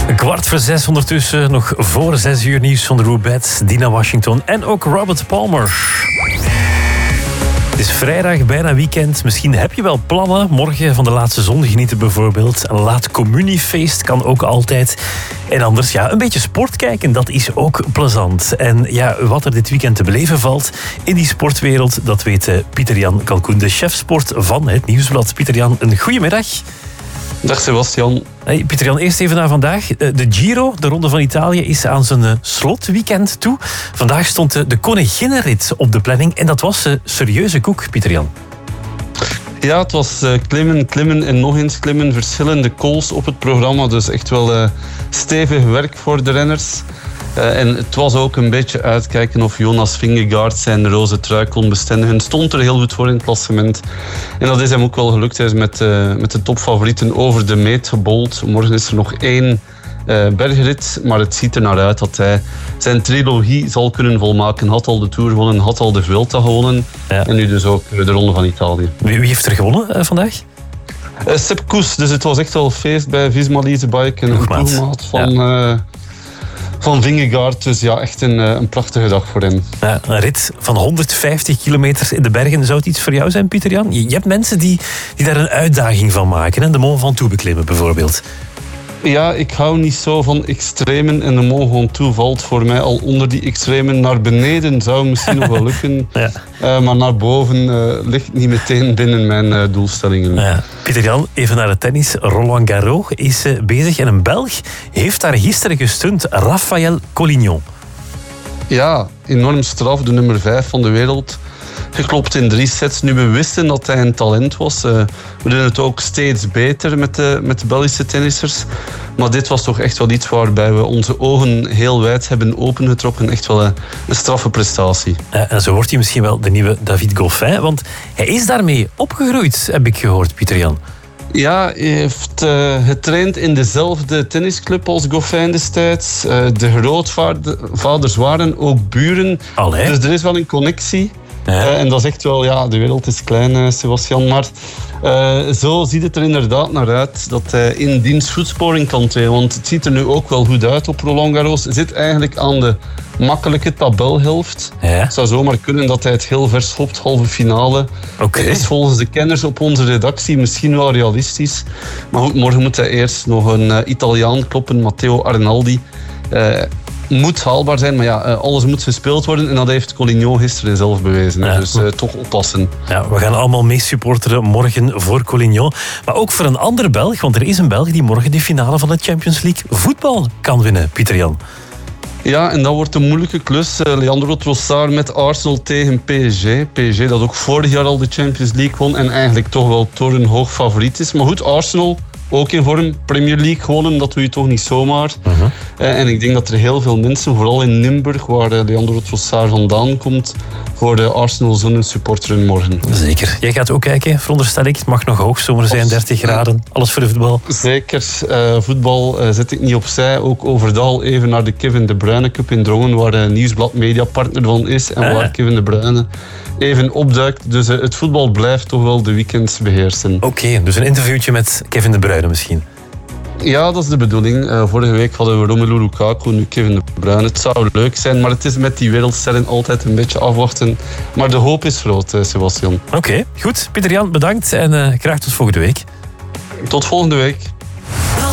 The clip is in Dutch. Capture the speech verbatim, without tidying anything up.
Een kwart voor zes ondertussen, nog voor zes uur nieuws van de Roubaix, Dina Washington en ook Robert Palmer. Het is vrijdag, bijna weekend. Misschien heb je wel plannen. Morgen van de laatste zon genieten bijvoorbeeld. Een laat communiefeest kan ook altijd. En anders, ja, een beetje sport kijken, dat is ook plezant. En ja, wat er dit weekend te beleven valt in die sportwereld, dat weet Pieter-Jan Kalkoen, de chef sport van het Nieuwsblad. Pieter-Jan, een goeiemiddag. Dag Sebastian. Hey, Pieter-Jan, eerst even naar vandaag. De Giro, de Ronde van Italië, is aan zijn slotweekend toe. Vandaag stond de Koninginnenrit op de planning en dat was een serieuze koek, Pieter-Jan. Ja, het was uh, klimmen, klimmen en nog eens klimmen. Verschillende calls op het programma, dus echt wel uh, stevig werk voor de renners. Uh, en het was ook een beetje uitkijken of Jonas Vingegaard zijn roze trui kon bestendigen. Stond er heel goed voor in het klassement. En dat is hem ook wel gelukt. Hij is met, uh, met de topfavorieten over de meet gebold. Morgen is er nog één uh, bergrit. Maar het ziet er naar uit dat hij zijn trilogie zal kunnen volmaken. Had al de Tour gewonnen, had al de Vuelta gewonnen. Ja. En nu dus ook de Ronde van Italië. Wie, wie heeft er gewonnen uh, vandaag? Uh, Sepp Kuss. Dus het was echt wel feest bij Visma Leasebike. En een ploegmaat van... Ja. Uh, Van Vingegaard, dus ja, echt een, een prachtige dag voor hem. Ja, een rit van honderdvijftig kilometer in de bergen. Zou het iets voor jou zijn, Pieter-Jan? Je hebt mensen die, die daar een uitdaging van maken. Hè? De Mont Ventoux beklimmen bijvoorbeeld. Ja, ik hou niet zo van extremen en de Mont Ventoux valt voor mij al onder die extremen. Naar beneden zou misschien nog wel lukken, ja. uh, maar naar boven uh, ligt niet meteen binnen mijn uh, doelstellingen. Ja. Pieter-Jan, even naar het tennis. Roland Garros is uh, bezig en een Belg heeft daar gisteren gestund, Raphaël Collignon. Ja, enorm straf, de nummer vijf van de wereld. Geklopt in drie sets. Nu, we wisten dat hij een talent was. Uh, we doen het ook steeds beter met de, met de Belgische tennissers. Maar dit was toch echt wel iets waarbij we onze ogen heel wijd hebben opengetrokken. Echt wel een, een straffe prestatie. Uh, en zo wordt hij misschien wel de nieuwe David Goffin. Want hij is daarmee opgegroeid, heb ik gehoord, Pieter-Jan. Ja, hij heeft uh, getraind in dezelfde tennisclub als Goffin destijds. Uh, de grootvaders waren ook buren. Allee. Dus er is wel een connectie. Ja. Uh, en dat is echt wel, ja, de wereld is klein, uh, Sebastian. Maar uh, zo ziet het er inderdaad naar uit dat hij in diens voetsporing kan treden. Want het ziet er nu ook wel goed uit op Roland Garros. Hij zit eigenlijk aan de makkelijke tabelhelft. Ja. Het zou zomaar kunnen dat hij het heel ver schopt, halve finale. Okay. Is volgens de kenners op onze redactie misschien wel realistisch. Maar goed, morgen moet hij eerst nog een uh, Italiaan kloppen, Matteo Arnaldi. Uh, moet haalbaar zijn, maar ja, alles moet gespeeld worden. En dat heeft Collignon gisteren zelf bewezen. Ja. Dus uh, toch oppassen. Ja, we gaan allemaal mee supporteren morgen voor Collignon. Maar ook voor een ander Belg, want er is een Belg die morgen de finale van de Champions League voetbal kan winnen, Pieter-Jan. Ja, en dat wordt een moeilijke klus. Uh, Leandro Trossard met Arsenal tegen P S G. P S G dat ook vorig jaar al de Champions League won en eigenlijk toch wel torenhoog favoriet is. Maar goed, Arsenal... ook in vorm, Premier League gewonnen, dat doe je toch niet zomaar. Uh-huh. Uh, en ik denk dat er heel veel mensen, vooral in Nimburg, waar uh, Leandro Trossard vandaan komt, voor de Arsenal zo'n supporteren morgen. Zeker. Jij gaat ook kijken, veronderstel ik. Het mag nog hoogzomer zijn, dertig graden. Alles voor de voetbal. Zeker. Uh, voetbal uh, zet ik niet opzij. Ook overal even naar de Kevin De Bruyne Cup in Drongen, waar de Nieuwsblad mediapartner van is en uh-huh. waar Kevin De Bruyne even opduikt. Dus uh, het voetbal blijft toch wel de weekends beheersen. Oké, okay, dus een interviewtje met Kevin De Bruyne misschien. Ja, dat is de bedoeling. Uh, vorige week hadden we Romelu Lukaku, nu Kevin De Bruyne. Het zou leuk zijn, maar het is met die wereldsterren altijd een beetje afwachten. Maar de hoop is groot, uh, Sebastian. Oké, okay, goed. Pieter-Jan, bedankt en uh, graag tot volgende week. Tot volgende week.